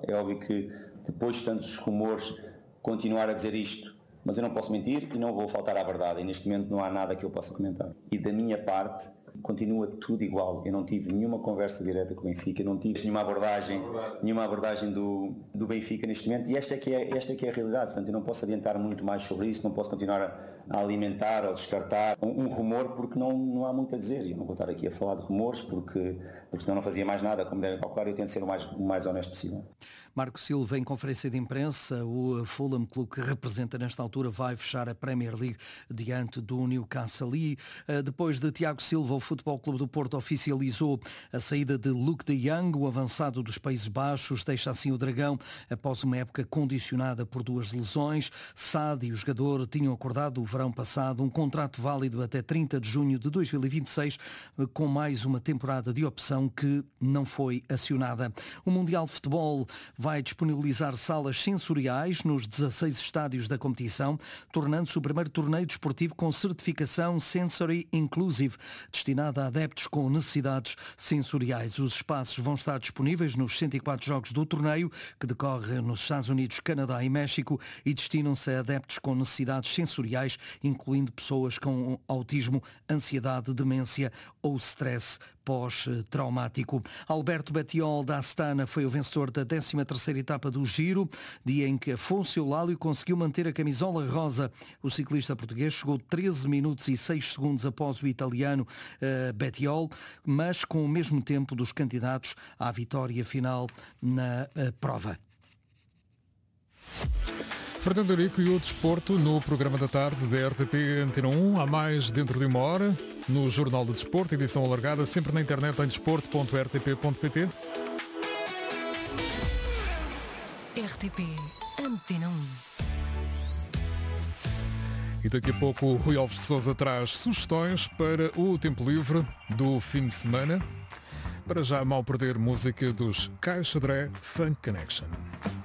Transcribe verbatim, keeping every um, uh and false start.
É óbvio que depois de tantos rumores continuar a dizer isto, mas eu não posso mentir e não vou faltar à verdade, e neste momento não há nada que eu possa comentar. E da minha parte continua tudo igual. Eu não tive nenhuma conversa direta com o Benfica, não tive nenhuma abordagem, nenhuma abordagem do, do Benfica neste momento, e esta é, que é, esta é que é a realidade. Portanto, eu não posso adiantar muito mais sobre isso, não posso continuar a, a alimentar ou descartar um, um rumor, porque não, não há muito a dizer. Eu não vou estar aqui a falar de rumores, porque, porque senão não fazia mais nada, como devem calcular, eu tento ser o mais, o mais honesto possível. Marco Silva, em conferência de imprensa, o Fulham, clube que representa nesta altura, vai fechar a Premier League diante do Newcastle. E depois de Tiago Silva, o Futebol Clube do Porto oficializou a saída de Luuk de Jong, o avançado dos Países Baixos, deixa assim o Dragão após uma época condicionada por duas lesões. Sade e o jogador tinham acordado o verão passado um contrato válido até trinta de junho de dois mil e vinte e seis, com mais uma temporada de opção que não foi acionada. O Mundial de Futebol vai disponibilizar salas sensoriais nos dezasseis estádios da competição, tornando-se o primeiro torneio desportivo com certificação Sensory Inclusive, destinada a adeptos com necessidades sensoriais. Os espaços vão estar disponíveis nos cento e quatro jogos do torneio, que decorre nos Estados Unidos, Canadá e México, e destinam-se a adeptos com necessidades sensoriais, incluindo pessoas com autismo, ansiedade, demência ou stress pós-traumático. Alberto Bettiol da Astana foi o vencedor da décima terceira etapa do Giro, dia em que Afonso Eulálio conseguiu manter a camisola rosa. O ciclista português chegou treze minutos e seis segundos após o italiano uh, Bettiol, mas com o mesmo tempo dos candidatos à vitória final na uh, prova. Fernando Henrique e o desporto no programa da tarde da R T P Antena um, há mais dentro de uma hora, no Jornal de Desporto, edição alargada, sempre na internet em desporto ponto r t p ponto p t. R T P Antena um. E daqui a pouco o Rui Alves de Sousa traz sugestões para o tempo livre do fim de semana. Para já, mal perder, música dos Caixa Dré Funk Connection.